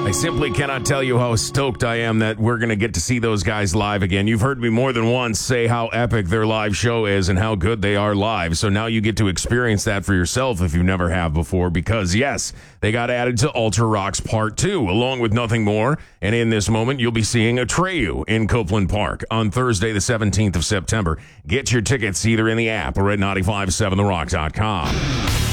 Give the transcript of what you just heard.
I simply cannot tell you how stoked I am that we're going to get to see those guys live again. You've heard me more than once say how epic their live show is and how good they are live. So now you get to experience that for yourself if you never have before, because yes, they got added to Ultra Rocks Part 2 along with Nothing More. And in this moment, you'll be seeing Atreyu in Copeland Park on Thursday, the 17th of September. Get your tickets either in the app or at 957therock.com.